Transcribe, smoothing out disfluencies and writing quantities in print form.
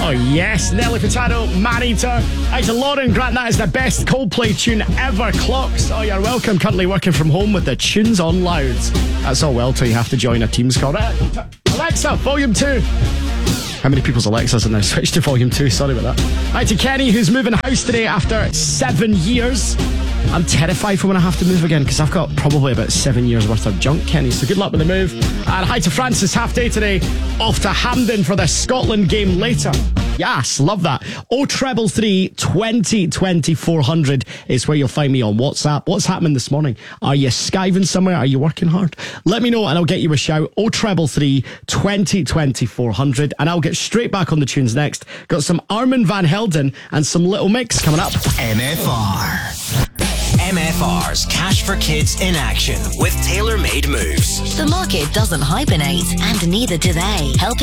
Oh yes, Nelly Furtado, Man-Eater. Out to Lauren Grant, that is the best Coldplay tune ever. Clocks. Oh, you're welcome. Currently working from home with the tunes on loud. That's all well till you have to join a Teams call. Alexa, volume 2. How many people's Alexas are now switched to volume 2? Sorry about that. Hi to Kenny, who's moving house today after 7 years. I'm terrified for when I have to move again because I've got probably about 7 years worth of junk, Kenny. So good luck with the move. And hi to Francis, half day today. Off to Hampden for the Scotland game later. Yes, love that. 0333 20 20 400 is where you'll find me on WhatsApp. What's happening this morning? Are you skiving somewhere? Are you working hard? Let me know and I'll get you a shout. 0333 20 20 400 and I'll get straight back on the tunes next. Got some Armin van Helden and some Little Mix coming up. MFR. MFR's Cash for Kids in action with tailor-made moves. The market doesn't hibernate, and neither do they. Helping